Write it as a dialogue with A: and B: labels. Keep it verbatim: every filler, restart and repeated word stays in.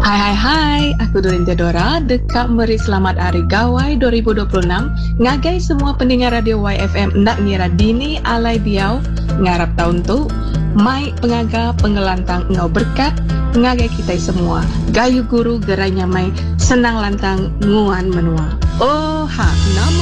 A: Hai hai hai, aku Dorinda Dora, dekat Meri Selamat Hari Gawai dua ribu dua puluh enam. Ngagai semua pendengar radio Y F M nak ngira dini alai biau, ngarap tahun tu, mai pengaga pengelantang ngau berkat, ngagai kita semua. Gayu guru gerainya mai senang lantang nguan menua. Oh ha, nama